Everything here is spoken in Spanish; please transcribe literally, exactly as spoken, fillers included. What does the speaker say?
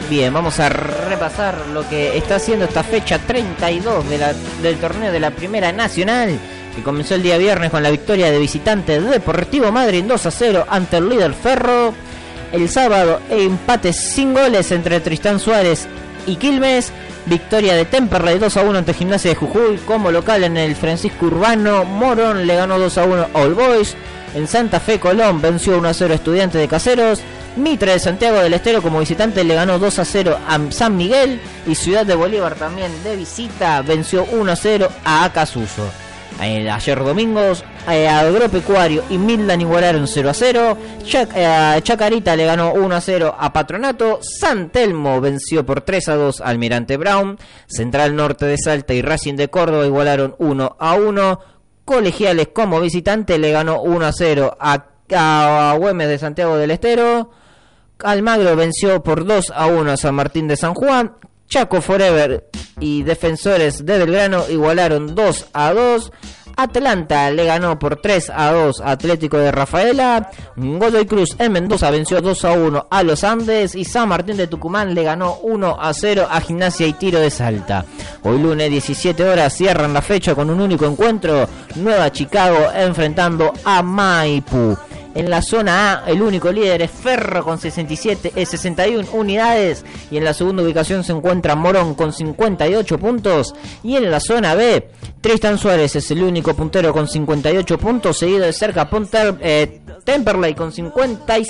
Bien, vamos a repasar lo que está haciendo esta fecha treinta y dos de la, del torneo de la Primera Nacional, que comenzó el día viernes con la victoria de visitante de Deportivo Madryn dos a cero ante el líder Ferro. El sábado, empate sin goles entre Tristán Suárez y Quilmes. Victoria de Temperley dos a uno ante Gimnasia de Jujuy. Como local en el Francisco Urbano, Morón le ganó dos a uno a All Boys. En Santa Fe, Colón venció uno a cero a Estudiantes de Caseros. Mitre de Santiago del Estero como visitante le ganó dos a cero a San Miguel. Y Ciudad de Bolívar también de visita venció uno a cero a Acasuso. Eh, ayer domingos, eh, Agropecuario y Midland igualaron cero a cero. Chac, eh, Chacarita le ganó uno a cero a Patronato. San Telmo venció por tres a dos a Almirante Brown. Central Norte de Salta y Racing de Córdoba igualaron uno a uno. Colegiales como visitante le ganó uno a cero a, a, a Güemes de Santiago del Estero. Almagro venció por dos a uno a San Martín de San Juan. Chaco Forever y Defensores de Belgrano igualaron dos a dos. Atlanta le ganó por tres a dos a Atlético de Rafaela. Godoy Cruz en Mendoza venció dos a uno a Los Andes. Y San Martín de Tucumán le ganó uno a cero a Gimnasia y Tiro de Salta. Hoy lunes diecisiete horas cierran la fecha con un único encuentro. Nueva Chicago enfrentando a Maipú. En la zona A, el único líder es Ferro con sesenta y siete, eh, sesenta y uno unidades. Y en la segunda ubicación se encuentra Morón con cincuenta y ocho puntos. Y en la zona B, Tristán Suárez es el único puntero con cincuenta y ocho puntos, seguido de cerca Ponter, eh, Temperley con cincuenta y